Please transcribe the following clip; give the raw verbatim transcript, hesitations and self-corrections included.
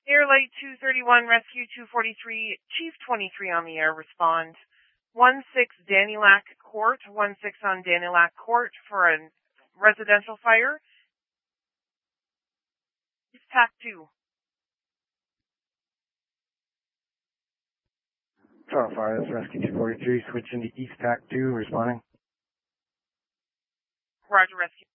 Airlight two thirty-one, Rescue two forty-three, Chief twenty-three on the air, respond. one six Danilac Court, one six on Danilac Court for a residential fire. East Pac two. Toronto Fire, this is Rescue two forty-three, switching to East Pac two, responding. Roger, Rescue.